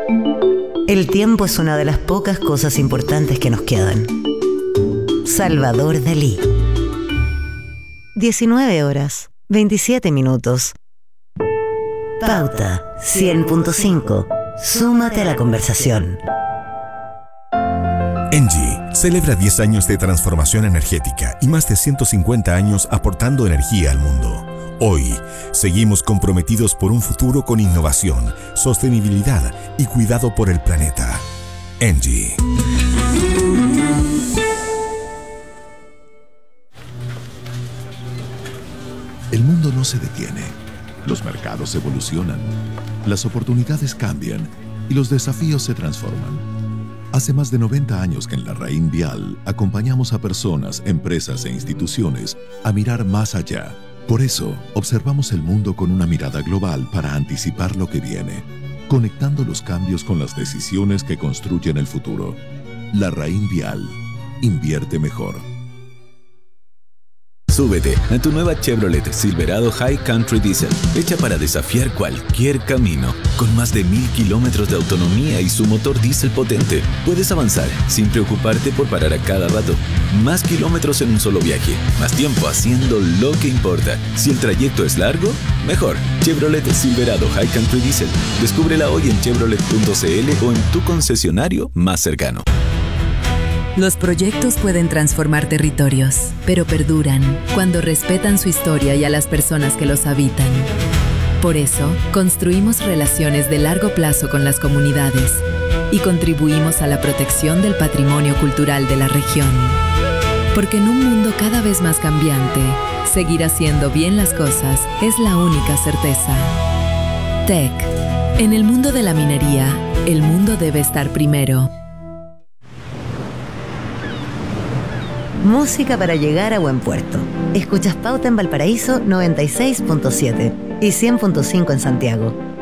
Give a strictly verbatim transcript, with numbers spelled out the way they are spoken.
El tiempo es una de las pocas cosas importantes que nos quedan. Salvador Dalí. diecinueve horas, veintisiete minutos. Pauta cien punto cinco. Súmate a la conversación. Engie celebra diez años de transformación energética y más de ciento cincuenta años aportando energía al mundo. Hoy, seguimos comprometidos por un futuro con innovación, sostenibilidad y cuidado por el planeta. Engie. El mundo no se detiene. Los mercados evolucionan. Las oportunidades cambian y los desafíos se transforman. Hace más de noventa años que en la Raín Vial acompañamos a personas, empresas e instituciones a mirar más allá. Por eso, observamos el mundo con una mirada global para anticipar lo que viene, conectando los cambios con las decisiones que construyen el futuro. La Raín Vial. Invierte mejor. Súbete a tu nueva Chevrolet Silverado High Country Diesel, hecha para desafiar cualquier camino. Con más de mil kilómetros de autonomía y su motor diésel potente, puedes avanzar sin preocuparte por parar a cada rato. Más kilómetros en un solo viaje, más tiempo haciendo lo que importa. Si el trayecto es largo, mejor. Chevrolet Silverado High Country Diesel. Descúbrela hoy en chevrolet punto c l o en tu concesionario más cercano. Los proyectos pueden transformar territorios, pero perduran cuando respetan su historia y a las personas que los habitan. Por eso, construimos relaciones de largo plazo con las comunidades y contribuimos a la protección del patrimonio cultural de la región. Porque en un mundo cada vez más cambiante, seguir haciendo bien las cosas es la única certeza. T E C. En el mundo de la minería, el mundo debe estar primero. Música para llegar a buen puerto. Escuchas Pauta en Valparaíso noventa y seis punto siete y cien punto cinco en Santiago.